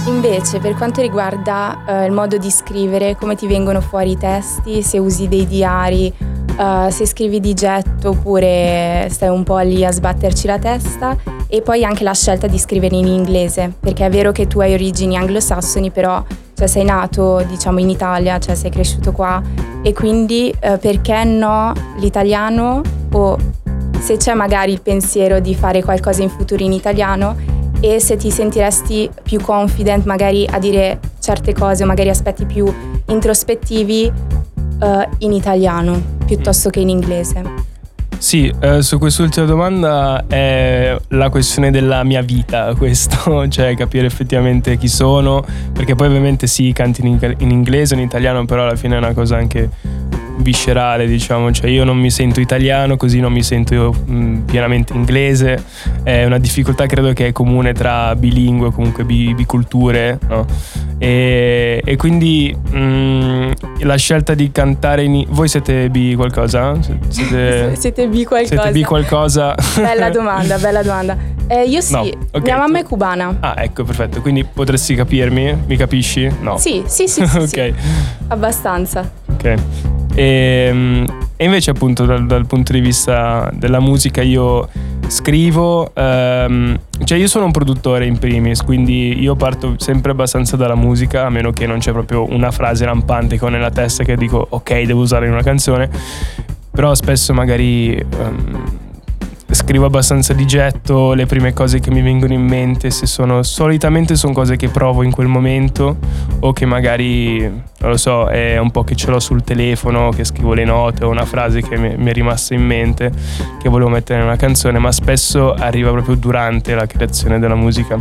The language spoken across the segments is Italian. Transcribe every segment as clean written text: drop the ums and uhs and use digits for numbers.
Invece, per quanto riguarda il modo di scrivere, come ti vengono fuori i testi, se usi dei diari, se scrivi di getto oppure stai un po' lì a sbatterci la testa, e poi anche la scelta di scrivere in inglese, perché è vero che tu hai origini anglosassoni, però sei nato diciamo in Italia, sei cresciuto qua, e quindi perché no l'italiano, o se c'è magari il pensiero di fare qualcosa in futuro in italiano, e se ti sentiresti più confident magari a dire certe cose o magari aspetti più introspettivi in italiano piuttosto che in inglese. Sì, su quest'ultima domanda è la questione della mia vita, questo, cioè capire effettivamente chi sono, perché poi ovviamente sì, canti in inglese o in italiano, però alla fine è una cosa anche viscerale, diciamo, cioè io non mi sento italiano, così non mi sento pienamente inglese, è una difficoltà credo che è comune tra bilingue, comunque biculture, no? E quindi la scelta di cantare voi siete bi qualcosa? Siete bi qualcosa? Siete bi qualcosa? Bella domanda. Io sì, no, okay. Mia mamma è cubana. Ah, ecco, perfetto, quindi potresti capirmi? Mi capisci? No. Sì. Ok. Sì. Abbastanza. Ok. E invece appunto dal punto di vista della musica io scrivo, cioè io sono un produttore in primis, quindi io parto sempre abbastanza dalla musica, a meno che non c'è proprio una frase rampante che ho nella testa che dico ok, devo usare in una canzone, però spesso magari scrivo abbastanza di getto le prime cose che mi vengono in mente, solitamente sono cose che provo in quel momento o che magari, non lo so, è un po' che ce l'ho sul telefono, che scrivo le note o una frase che mi è rimasta in mente che volevo mettere in una canzone, ma spesso arriva proprio durante la creazione della musica.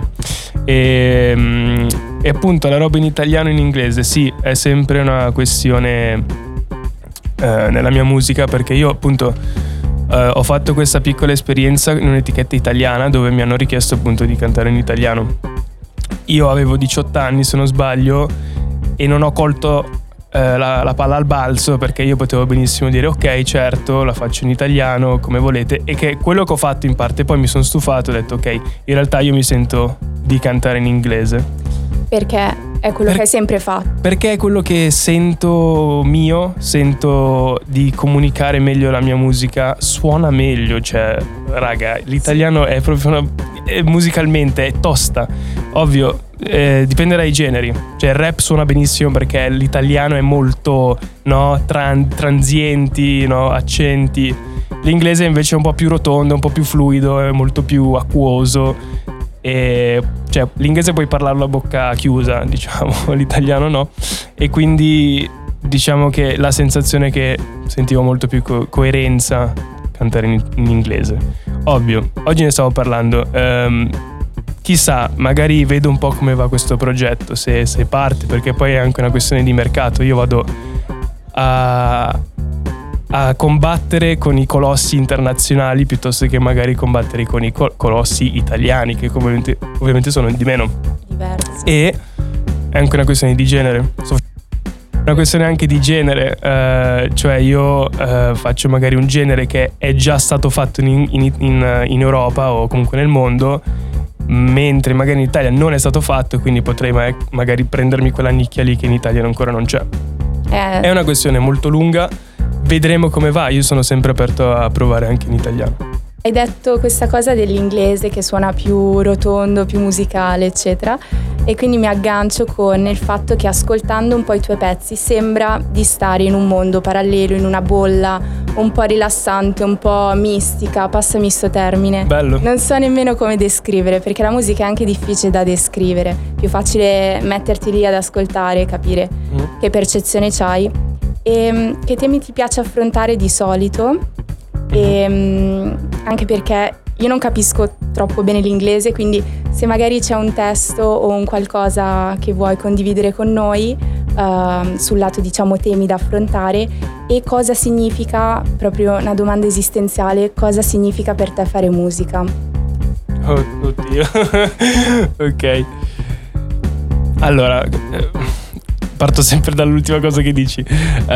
E appunto la roba in italiano e in inglese, sì, è sempre una questione nella mia musica, perché io appunto ho fatto questa piccola esperienza in un'etichetta italiana dove mi hanno richiesto appunto di cantare in italiano. Io avevo 18 anni se non sbaglio e non ho colto la palla al balzo, perché io potevo benissimo dire ok, certo, la faccio in italiano come volete, e che quello che ho fatto in parte. Poi mi sono stufato e ho detto ok, in realtà io mi sento di cantare in inglese. Perché è quello che hai sempre fatto. Perché è quello che sento di comunicare meglio la mia musica, suona meglio, cioè raga, l'italiano è proprio musicalmente è tosta. Ovvio, dipende dai generi, cioè il rap suona benissimo perché l'italiano è molto, no, transienti, no, accenti. L'inglese invece è un po' più rotondo, un po' più fluido, è molto più acquoso. E cioè l'inglese puoi parlarlo a bocca chiusa, diciamo, l'italiano no, e quindi diciamo che la sensazione è che sentivo molto più coerenza cantare in inglese. Ovvio, oggi ne stavo parlando, chissà, magari vedo un po' come va questo progetto, se parte, perché poi è anche una questione di mercato. Io vado a combattere con i colossi internazionali piuttosto che magari combattere con i colossi italiani, che ovviamente sono di meno diversi. E è anche una questione di genere, una questione anche di genere, cioè io faccio magari un genere che è già stato fatto in Europa o comunque nel mondo, mentre magari in Italia non è stato fatto, quindi potrei magari prendermi quella nicchia lì che in Italia ancora non c'è. È una questione molto lunga. Vedremo come va, io sono sempre aperto a provare anche in italiano. Hai detto questa cosa dell'inglese che suona più rotondo, più musicale, eccetera, e quindi mi aggancio con il fatto che ascoltando un po' i tuoi pezzi sembra di stare in un mondo parallelo, in una bolla un po' rilassante, un po' mistica, passami sto termine. Bello. Non so nemmeno come descrivere, perché la musica è anche difficile da descrivere, più facile metterti lì ad ascoltare e capire che percezione c'hai. E che temi ti piace affrontare di solito, e anche perché io non capisco troppo bene l'inglese, quindi se magari c'è un testo o un qualcosa che vuoi condividere con noi sul lato diciamo temi da affrontare, e cosa significa, proprio una domanda esistenziale, cosa significa per te fare musica? Oddio. Ok, allora parto sempre dall'ultima cosa che dici.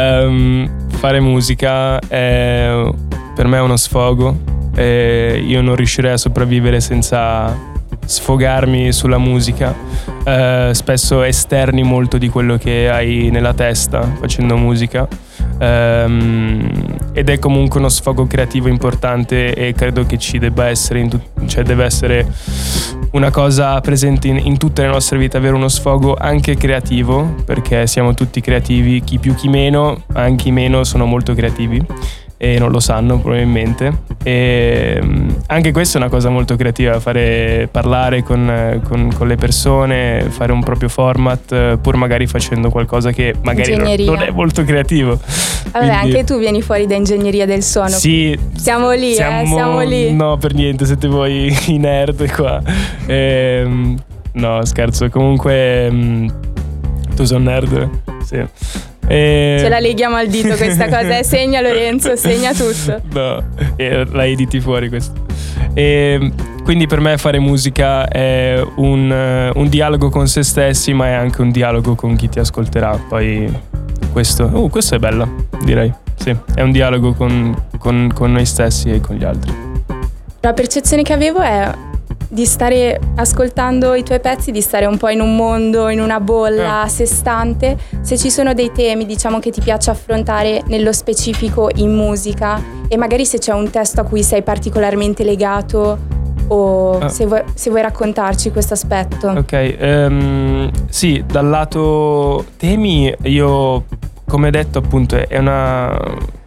Fare musica per me è uno sfogo, io non riuscirei a sopravvivere senza sfogarmi sulla musica, spesso esterni molto di quello che hai nella testa facendo musica, ed è comunque uno sfogo creativo importante, e credo che ci debba essere cioè deve essere una cosa presente in tutte le nostre vite, avere uno sfogo anche creativo, perché siamo tutti creativi, chi più chi meno, anche i meno sono molto creativi e non lo sanno probabilmente, e anche questa è una cosa molto creativa, parlare con le persone, fare un proprio format, pur magari facendo qualcosa che magari non è molto creativo. Vabbè, quindi anche tu vieni fuori da ingegneria del suono. Sì, siamo lì. Siamo lì. No, per niente, siete voi i nerd qua. No, scherzo, comunque tu sei un nerd? Sì. Ce la leghiamo al dito questa cosa, segna Lorenzo, segna tutto. No, la editi fuori questo. Quindi per me fare musica è un dialogo con se stessi, ma è anche un dialogo con chi ti ascolterà. Poi questo è bella, direi. Sì, è un dialogo con noi stessi e con gli altri. La percezione che avevo è di stare ascoltando i tuoi pezzi, di stare un po' in un mondo, in una bolla a sé stante. Se ci sono dei temi, diciamo, che ti piace affrontare nello specifico in musica, e magari se c'è un testo a cui sei particolarmente legato, o se vuoi raccontarci questo aspetto. Ok, sì, dal lato temi, io, come detto appunto, è una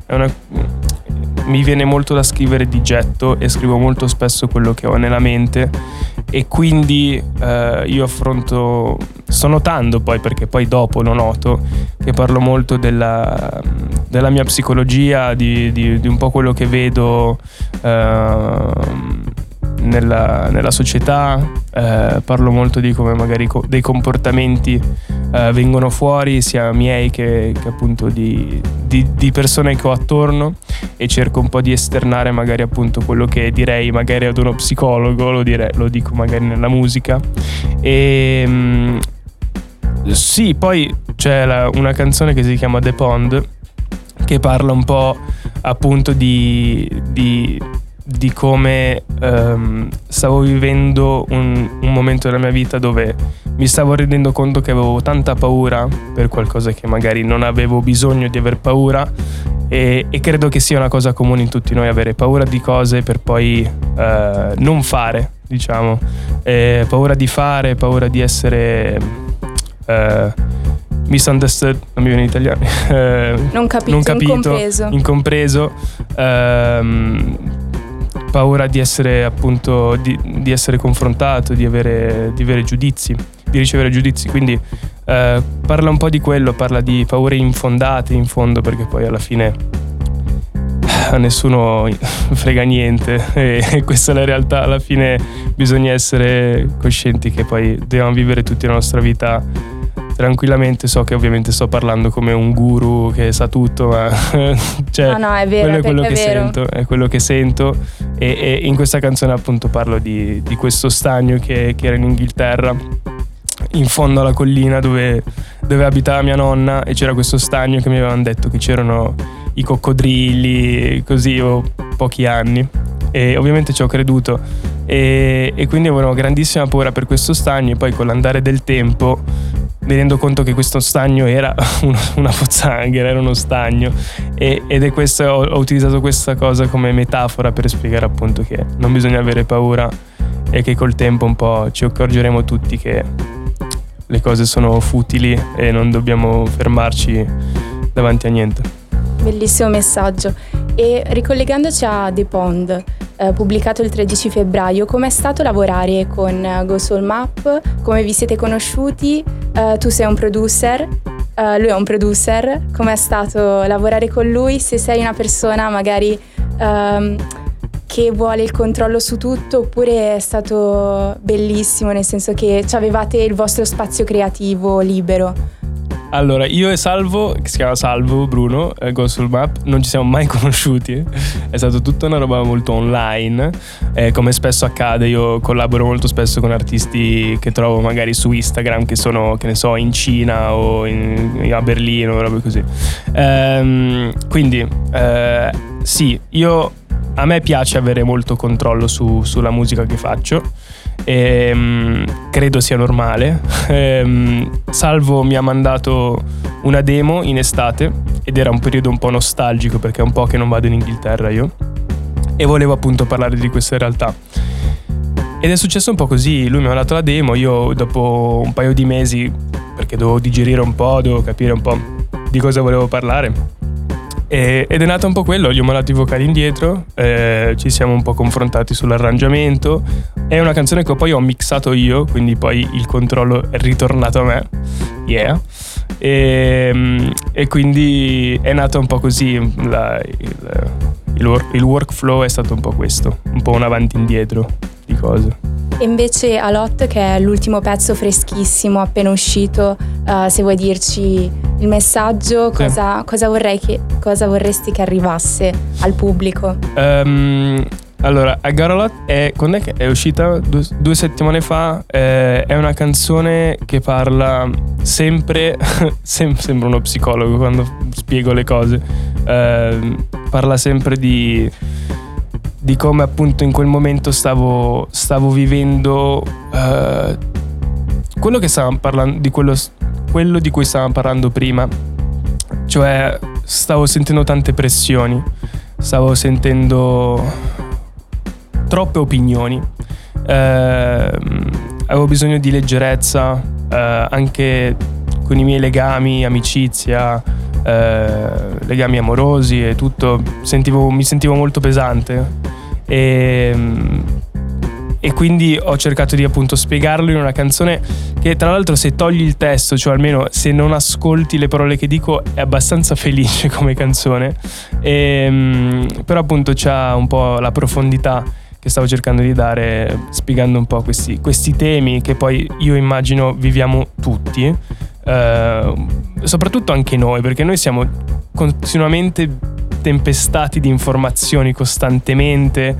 mi viene molto da scrivere di getto, e scrivo molto spesso quello che ho nella mente, e quindi io sto notando poi, perché poi dopo lo noto, che parlo molto della mia psicologia, di un po' quello che vedo nella società, parlo molto di come magari dei comportamenti vengono fuori, sia miei che appunto di persone che ho attorno, e cerco un po' di esternare magari appunto quello che direi magari ad uno psicologo, lo dico magari nella musica. E sì, poi c'è una canzone che si chiama The Pond, che parla un po' appunto di come stavo vivendo un momento della mia vita dove mi stavo rendendo conto che avevo tanta paura per qualcosa che magari non avevo bisogno di aver paura, e credo che sia una cosa comune in tutti noi, avere paura di cose per poi non fare, diciamo, paura di fare, paura di essere misunderstood, non mi viene in italiano, non capito, incompreso, paura di essere appunto di essere confrontato, di avere giudizi, di ricevere giudizi. Quindi parla un po' di quello, parla di paure infondate in fondo, perché poi alla fine a nessuno frega niente, e questa è la realtà. Alla fine bisogna essere coscienti che poi dobbiamo vivere tutta la nostra vita tranquillamente. So che ovviamente sto parlando come un guru che sa tutto, ma cioè, no, è vero, quello che vero. sento, è quello che sento, e in questa canzone appunto parlo di questo stagno che era in Inghilterra, in fondo alla collina dove abitava mia nonna, e c'era questo stagno che mi avevano detto che c'erano i coccodrilli, così, ho pochi anni, e ovviamente ci ho creduto, e quindi avevo grandissima paura per questo stagno. E poi con l'andare del tempo mi rendo conto che questo stagno era una pozzanghera, era uno stagno, ed è questo, ho utilizzato questa cosa come metafora per spiegare appunto che non bisogna avere paura, e che col tempo un po' ci accorgeremo tutti che le cose sono futili e non dobbiamo fermarci davanti a niente. Bellissimo messaggio. E ricollegandoci a The Pond, pubblicato il 13 febbraio, com'è stato lavorare con Go Soul Map? Come vi siete conosciuti? Tu sei un producer, lui è un producer. Com'è stato lavorare con lui? Se sei una persona magari che vuole il controllo su tutto, oppure è stato bellissimo, nel senso che avevate il vostro spazio creativo libero? Allora, io e Salvo, che si chiama Salvo Bruno, Go Soul Map, non ci siamo mai conosciuti, è stato tutta una roba molto online, come spesso accade. Io collaboro molto spesso con artisti che trovo magari su Instagram, che sono, che ne so, in Cina o a Berlino, robe così. Quindi sì, a me piace avere molto controllo sulla musica che faccio, e credo sia normale. Salvo mi ha mandato una demo in estate ed era un periodo un po' nostalgico perché è un po' che non vado in Inghilterra io e volevo appunto parlare di questa realtà. Ed è successo un po' così, lui mi ha dato la demo, io dopo un paio di mesi, perché dovevo digerire un po', dovevo capire un po' di cosa volevo parlare, ed è nato un po' quello, gli ho mandato i vocali indietro, ci siamo un po' confrontati sull'arrangiamento, è una canzone che poi ho mixato io, quindi poi il controllo è ritornato a me, e quindi è nato un po' così, il workflow è stato un po' questo, un po' un avanti e indietro di cose. E invece Alot, che è l'ultimo pezzo freschissimo appena uscito, se vuoi dirci il messaggio, Sì. cosa vorresti che arrivasse al pubblico? Allora, I Got A Lot quando è che è uscita? 2 settimane fa. È una canzone che parla sempre sembra uno psicologo quando spiego le cose. Parla sempre di come appunto in quel momento stavo vivendo quello che stavamo parlando, di quello di cui stavamo parlando prima, cioè stavo sentendo tante pressioni, stavo sentendo troppe opinioni, avevo bisogno di leggerezza, anche con i miei legami, amicizia, legami amorosi e tutto, mi sentivo molto pesante e quindi ho cercato di appunto spiegarlo in una canzone che tra l'altro, se togli il testo, cioè almeno se non ascolti le parole che dico, è abbastanza felice come canzone, però appunto c'ha un po' la profondità che stavo cercando di dare, spiegando un po' questi temi che poi io immagino viviamo tutti, soprattutto anche noi, perché noi siamo continuamente tempestati di informazioni costantemente,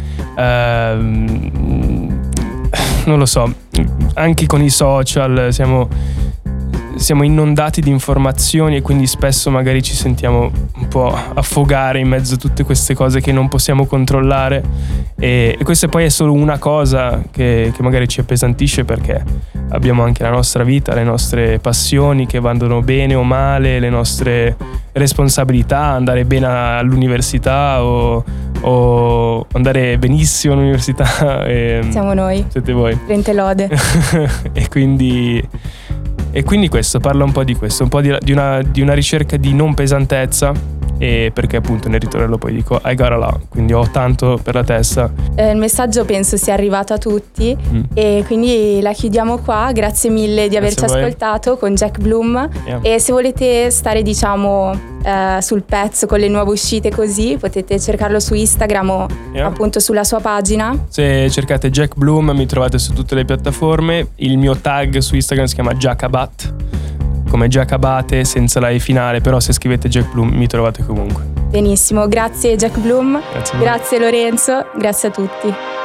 non lo so, anche con i social siamo inondati di informazioni e quindi spesso magari ci sentiamo un po' affogare in mezzo a tutte queste cose che non possiamo controllare, e questa poi è solo una cosa che magari ci appesantisce, perché abbiamo anche la nostra vita, le nostre passioni che vanno bene o male, le nostre responsabilità, andare bene all'università o andare benissimo all'università. Siamo noi. Siete voi. Rente lode. E quindi questo, parla un po' di questo, un po' di una ricerca di non pesantezza, e perché appunto nel ritornello poi dico I got a lot, quindi ho tanto per la testa. Il messaggio penso sia arrivato a tutti e quindi la chiudiamo qua. Grazie mille di averci ascoltato con Jack Bloom, e se volete stare sul pezzo con le nuove uscite così, potete cercarlo su Instagram o appunto sulla sua pagina. Se cercate Jack Bloom mi trovate su tutte le piattaforme. Il mio tag su Instagram si chiama Jackabat, come Jack Abate senza la E finale, però se scrivete Jack Bloom mi trovate comunque. Benissimo, grazie Jack Bloom, Grazie grazie Lorenzo, grazie a tutti.